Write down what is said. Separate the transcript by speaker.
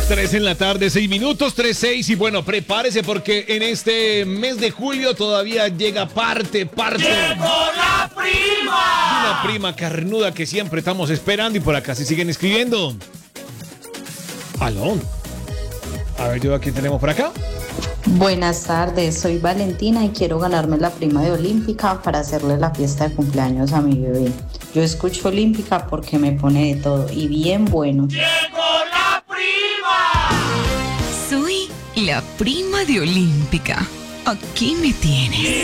Speaker 1: 3 en la tarde, 6 minutos, 3, 6. Y bueno, prepárese porque en este mes de julio todavía llega parte.
Speaker 2: ¡Llegó la prima!
Speaker 1: Una prima carnuda que siempre estamos esperando y por acá se siguen escribiendo. Aló. A ver, yo aquí tenemos por acá.
Speaker 3: Buenas tardes, soy Valentina y quiero ganarme la prima de Olímpica para hacerle la fiesta de cumpleaños a mi bebé. Yo escucho Olímpica porque me pone de todo y bien bueno.
Speaker 2: ¡Llegó la prima!
Speaker 4: Soy la prima de Olímpica. Aquí me tienes.